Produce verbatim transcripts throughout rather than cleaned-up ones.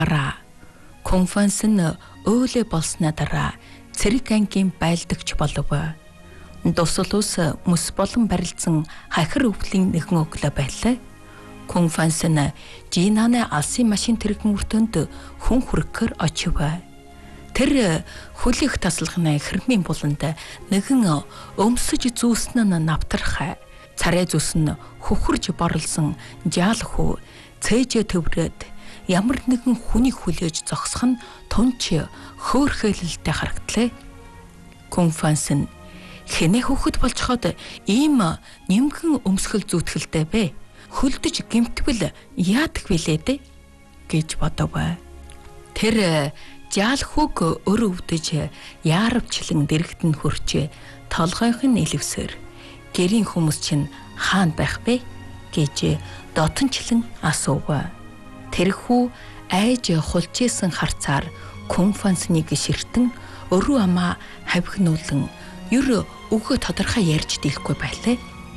Ара Кунфанс нь өөлөө болсноо дараа цэрэг ангийн байлдагч болов. Дусал ус мөс болон барилдсан хахир өвлийн нэгэн өглөө байлаа. Кунфанс нь Жинаны алсын машин тэрэгэн өртөнд хүн хүргэхээр очив. Тэр хөлих тасалганы хэрмийн буланд нэгэн өмсөж зүүснэ нь навтрах. Царай зүс нь хөхөрж борлсон жаал хүү цээжээ төврөөд ямар нэгэн хүнийг хүлээж зогсох нь тунч хөөрхөөлөлтэй харагдлаа. Кунфанс нь хэнэ хөхөд болцоход ийм нэмгэн өмсгөл зүтгэлтэй бэ? Хөлдөж гэмтвэл яадаг билээ дээ гэж бодов. Тэр жаал хүүг өр өвдөж яаравчлан дэрэгдэн хөрч толгойн нэлвсээр гэрийн хүмүүс чинь хаана байх вэ гэж дотончлон асуув. Тэрхүү айж хулжсэн харцаар Кунфансыг ширтэн өрөө амаа хавхнуулан ер өгөө тодорхой ярьж дийлэхгүй байлаа.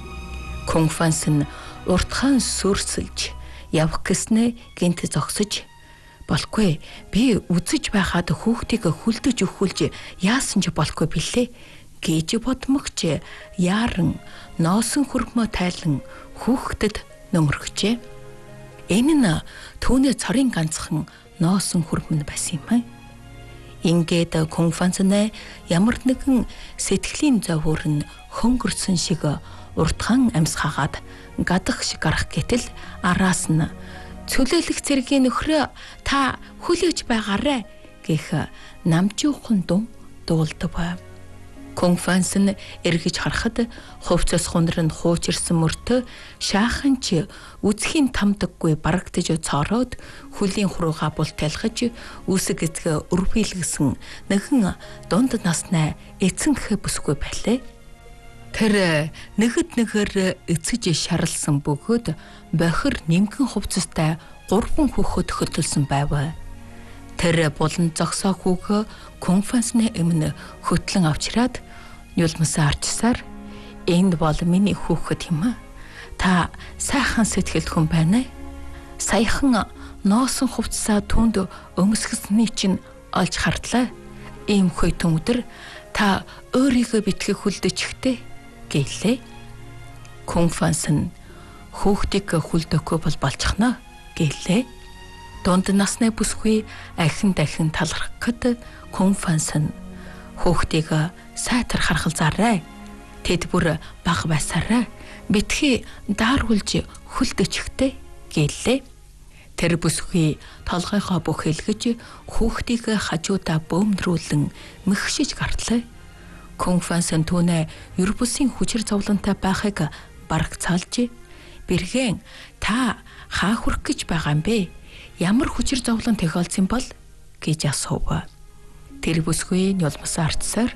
Кунфанс нь уртхан сүрсэлж явах гэснээ гинт зогсож болгүй би үзэж байхад хүүхдийг хүлдэж өхүүлж яасан ч болохгүй билээ гэж бодмогч яаран носон хөргмөө тайлан хүүхдэд нөмөргчээ. Энэ нь түүний цорын ганцхан носон хөргмөн байсан юм. Ингээд Кунфанс нь ямар нэгэн сэтгэлийн зовөр нь хөнгөрсөн шиг уртхан амьсгаагаад гадах шиг гарах гэтэл араас нь цөлөөлөх цэргийн нөхрөө та хүлээж байгаарэ гэх намжуухан дуу дуулдав. Кунфанс нь эргэж харахад хувцас хундар нь хуучирсан мөртөө шаахан ч үзхийн тамдаггүй барагдж цороод хөлийн хурууга бултайлгаж үсэг эзгэ өрвөөлгсөн нэгэн дунд насны эцэнх бүсгүй байлаа. Тэр нэгэд нэгээр эцэж шаралсан бөгөөд бохир нэмгэн хувцастай гурван хөхөд хөтөлсөн байв. Тэр булан зогсоо хүүг Кунфансны өмнө хөтлөн авчираад юлмсаа арчсаар энд бол миний хүүхэд юм а. Та сайхан сэтгэл хүн байна. Саяхан носон хувцсаа түнд өмсгсөний чинь олж хардлаа. Ийм хөйтөн өдөр та өөрийгөө битгий хүлдэчихтэй гэлээ. Кунфанс нь хүүхдийг хүлдэхгүй бол болчихно гэлээ. Дунд насны бүсгүй ахин дахин талархахад Кунфанс нь хүүхдийг сайтар хархалзаарай. Тэд бүр баг байсараа битгий дааруулж хүлдэчихтэй гэлээ. Тэр бүсгүй толгойгоо бүх хэлгэж хүүхдийг хажуудаа бөөмдрүүлэн мэгшиж гартлаа. Кунфанс нь түүнээ ер бусын хүчир зовлонтой байхыг бараг цаалж бэргэн та хаа хүрэх гэж байгаа юм бэ? Ямар хүчир зовлон тохиолдсон бол гэж асуув. Тэр бүсгүй нёлмсаа арчсаар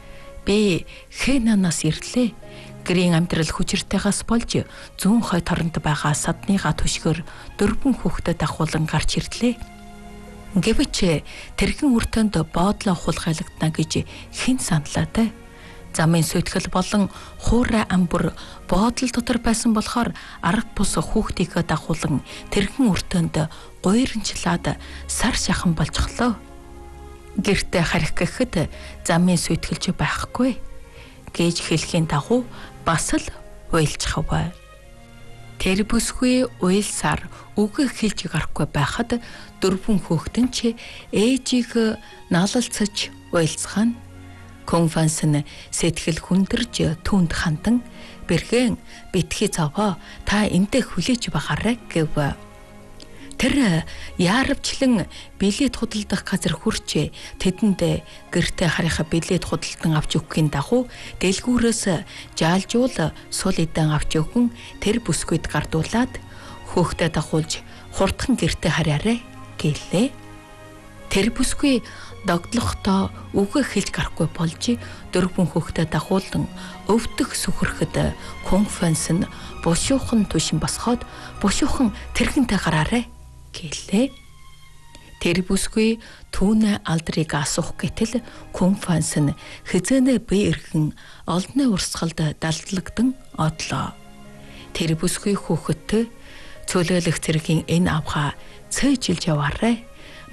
би хэнанаас ирлээ. Гэрийн амьдрал хүчиртэйгээс болж зүүн хой торонд байгаа садныга түшгөр дөрвөн хүүхдэд ахуулан гарч ирлээ. Гэвч тэрхэн үртэнд боодлоо хулгайлагдана гэж хэн саналаа те. Замын сөйтгэл болон хуурай амбар боодлол дотор байсан болохоор арга бус хүүхдийг дагуулan тэрхэн үртэнд гуйрынчлаад сар шахан болчихлоо. Гэртээ харих гэхэд замын сөйтгэлж байхгүй гэж хэлхийн дагуу бас л уйлчихав. Тэр бүсгүй уйлсаар үг хэлж гарахгүй байхад дөрвөн хүүхдэн ч ээжийг налалцаж уйлцхан. Кунфанс нь сэтгэл хүндэрж түүнд хандан бэргэн битгий цаваа та энтэй хүлээж байгаарай гэв. Тэр яаравчлан билет худалдах газар хүрч тэдэнд гэртээ харийнхаа билет худалдан авч өгөхийн дагуу дэлгүүрээс жаалжуул сул эдэн авч өгөн тэр бүсгүйд гардуулаад хөөхтэй дагуулж хурдхан гэртээ хараарай гэлээ. Тэр бүсгүй догдлохдоо үгээ хэлж гарахгүй болж дөрвөн хөөхтэй дагуулan өвдөх сүхрэхэд Кунфанс нь бушуухан түшин босгоод бушуухан тэрхэнтэй гараарай гэлээ. Тэр бүсгүй түүнээ алдрыг асуух гэтэл Кунфанс нь хизэнэ бие эргэн олдны урсгалд далдлагдан одлоо. Тэр бүсгүй хүүхэдтэй цөлөөлөх цэргийн энэ авха цээжилж яваарай